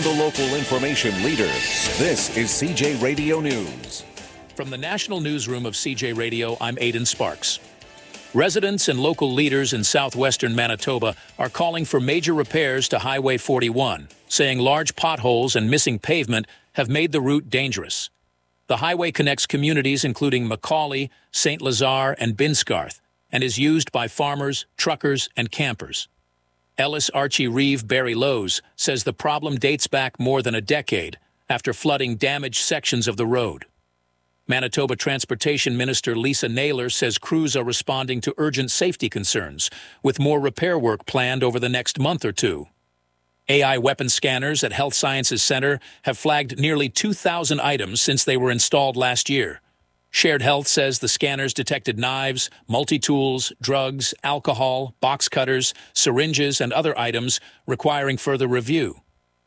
the local information leader. This is CJ Radio News. From the National Newsroom of CJ Radio, I'm Aidan Sparks. Residents and local leaders in southwestern Manitoba are calling for major repairs to Highway 41, saying large potholes and missing pavement have made the route dangerous. The highway connects communities including Macaulay, St. Lazare, and Binscarth, and is used by farmers, truckers, and campers. Ellis Archie Reeve Barry Lowe's says the problem dates back more than a decade after flooding damaged sections of the road. Manitoba Transportation Minister Lisa Naylor says crews are responding to urgent safety concerns, with more repair work planned over the next month or two. AI weapon scanners at Health Sciences Centre have flagged nearly 2,000 items since they were installed last year. Shared Health says the scanners detected knives, multi-tools, drugs, alcohol, box cutters, syringes, and other items requiring further review.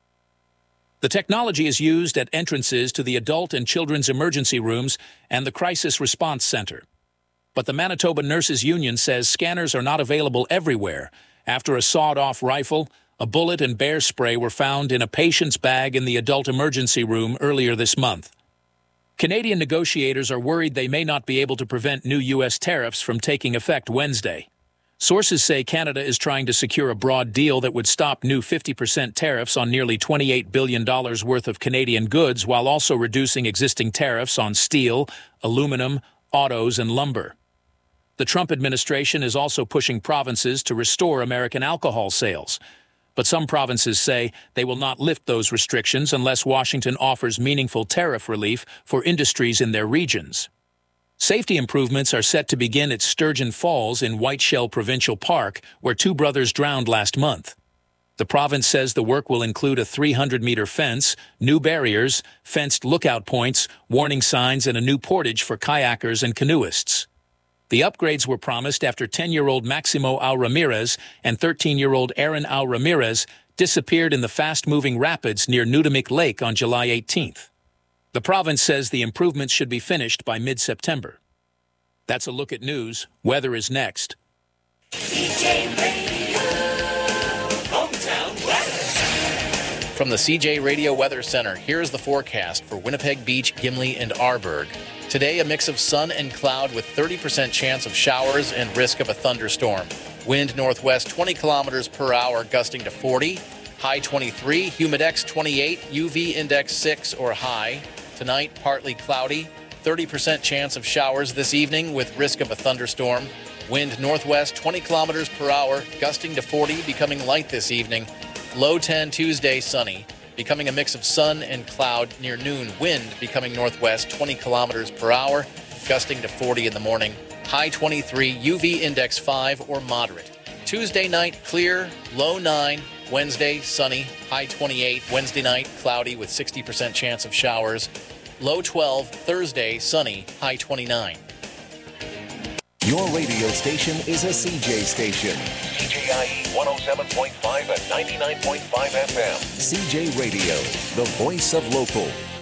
The technology is used at entrances to the adult and children's emergency rooms and the Crisis Response Center. But the Manitoba Nurses Union says scanners are not available everywhere after a sawed-off rifle, a bullet, and bear spray were found in a patient's bag in the adult emergency room earlier this month. Canadian negotiators are worried they may not be able to prevent new U.S. tariffs from taking effect Wednesday. Sources say Canada is trying to secure a broad deal that would stop new 50% tariffs on nearly $28 billion worth of Canadian goods while also reducing existing tariffs on steel, aluminum, autos, and lumber. The Trump administration is also pushing provinces to restore American alcohol sales. But some provinces say they will not lift those restrictions unless Washington offers meaningful tariff relief for industries in their regions. Safety improvements are set to begin at Sturgeon Falls in Whiteshell Provincial Park, where two brothers drowned last month. The province says the work will include a 300-meter fence, new barriers, fenced lookout points, warning signs, and a new portage for kayakers and canoeists. The upgrades were promised after 10-year-old Maximo Au Ramirez and 13-year-old Aaron Au Ramirez disappeared in the fast-moving rapids near Nudamik Lake on July 18th. The province says the improvements should be finished by mid-September. That's a look at news. Weather is next. CJ Radio, hometown weather. From the CJ Radio Weather Center, here's the forecast for Winnipeg Beach, Gimli, and Arborg. Today, a mix of sun and cloud with 30% chance of showers and risk of a thunderstorm. Wind northwest 20 kilometers per hour, gusting to 40. High 23, humidex 28, UV index 6 or high. Tonight, partly cloudy. 30% chance of showers this evening with risk of a thunderstorm. Wind northwest 20 kilometers per hour, gusting to 40, becoming light this evening. Low 10 Tuesday, sunny. Becoming a mix of sun and cloud near noon. Wind becoming northwest 20 kilometers per hour, gusting to 40 in the morning. High 23, UV index 5 or moderate. Tuesday night, clear, low 9. Wednesday, sunny, high 28. Wednesday night, cloudy with 60% chance of showers. Low 12. Thursday, sunny, high 29. Your radio station is a CJ station. CJIE 107.5 and 99.5 FM. CJ Radio, the voice of local.